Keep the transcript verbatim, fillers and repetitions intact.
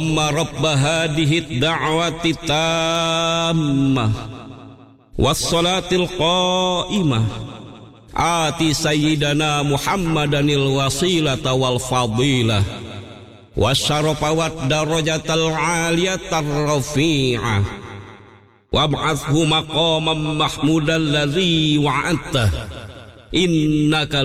رب هذه الدعوة التامة والصلاة القائمة آت سيدنا محمدا الوسيلة والفضيلة والشرف والدرجة العالية الرفيعة وابعثه مقاما محمودا الذي وعدته إنك